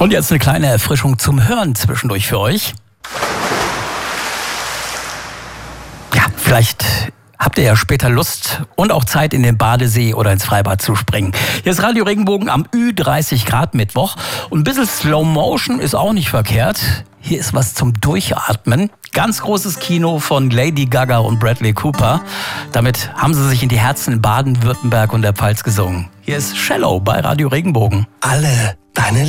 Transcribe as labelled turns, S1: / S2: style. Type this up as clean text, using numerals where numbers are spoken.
S1: Und jetzt eine kleine Erfrischung zum Hören zwischendurch für euch. Ja, vielleicht habt ihr ja später Lust und auch Zeit, in den Badesee oder ins Freibad zu springen. Hier ist Radio Regenbogen am Ü30 Grad Mittwoch. Und ein bisschen Slow Motion ist auch nicht verkehrt. Hier ist was zum Durchatmen. Ganz großes Kino von Lady Gaga und Bradley Cooper. Damit haben sie sich in die Herzen in Baden-Württemberg und der Pfalz gesungen. Hier ist Shallow bei Radio Regenbogen.
S2: Alle deine